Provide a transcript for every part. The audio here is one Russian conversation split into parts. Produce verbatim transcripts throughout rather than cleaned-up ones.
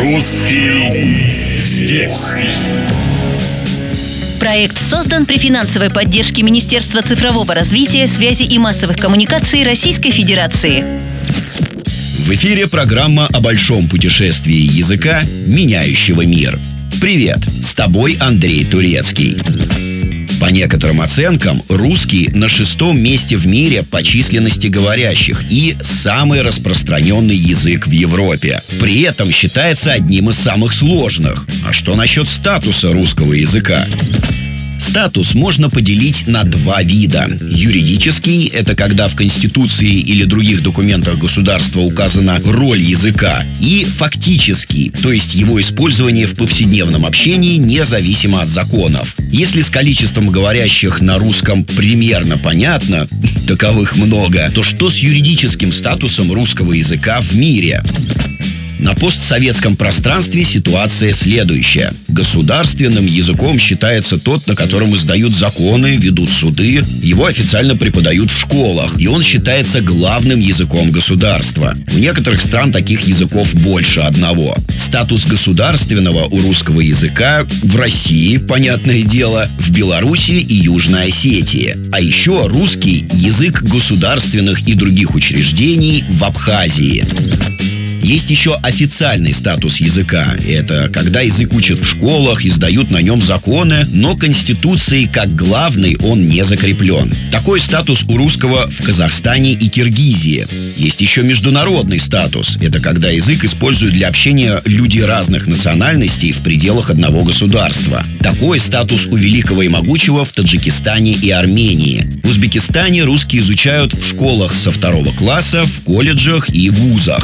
Русский здесь. Проект создан при финансовой поддержке Министерства цифрового развития, связи и массовых коммуникаций Российской Федерации. В эфире программа о большом путешествии языка, меняющего мир. Привет, с тобой Андрей Турецкий. По некоторым оценкам, русский на шестом месте в мире по численности говорящих и самый распространенный язык в Европе. При этом считается одним из самых сложных. А что насчет статуса русского языка? Статус можно поделить на два вида. Юридический – это когда в Конституции или других документах государства указана роль языка. И фактический, то есть его использование в повседневном общении независимо от законов. Если с количеством говорящих на русском примерно понятно, таковых много, то что с юридическим статусом русского языка в мире? На постсоветском пространстве ситуация следующая. Государственным языком считается тот, на котором издают законы, ведут суды, его официально преподают в школах, и он считается главным языком государства. У некоторых стран таких языков больше одного. Статус государственного у русского языка в России, понятное дело, в Беларуси и Южной Осетии. А еще русский – язык государственных и других учреждений в Абхазии. Есть еще официальный статус языка. Это когда язык учат в школах, издают на нем законы, но Конституцией как главный он не закреплен. Такой статус у русского в Казахстане и Киргизии. Есть еще международный статус. Это когда язык используют для общения люди разных национальностей в пределах одного государства. Такой статус у великого и могучего в Таджикистане и Армении. В Узбекистане русский изучают в школах со второго класса, в колледжах и вузах.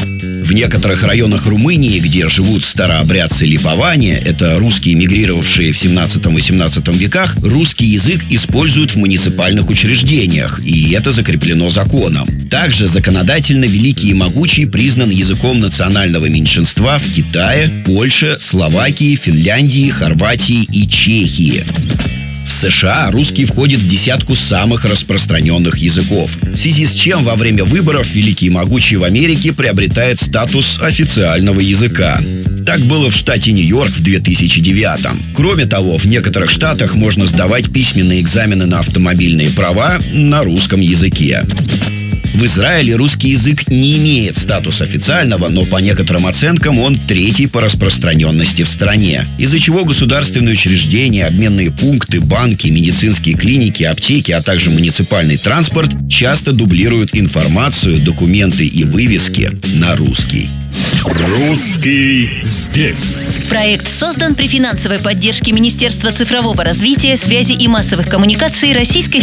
В некоторых районах Румынии, где живут старообрядцы Липовани, это русские, мигрировавшие в семнадцатом-восемнадцатом веках, русский язык используют в муниципальных учреждениях, и это закреплено законом. Также законодательно великий и могучий признан языком национального меньшинства в Китае, Польше, Словакии, Финляндии, Хорватии и Чехии. В США русский входит в десятку самых распространенных языков, в связи с чем во время выборов великий и могучий в Америке приобретает статус официального языка. Так было в штате Нью-Йорк в две тысячи девятом. Кроме того, в некоторых штатах можно сдавать письменные экзамены на автомобильные права на русском языке. В Израиле русский язык не имеет статуса официального, но по некоторым оценкам он третий по распространенности в стране, из-за чего государственные учреждения, обменные пункты, банки, медицинские клиники, аптеки, а также муниципальный транспорт часто дублируют информацию, документы и вывески на русский. Русский здесь. Проект создан при финансовой поддержке Министерства цифрового развития, связи и массовых коммуникаций Российской Федерации.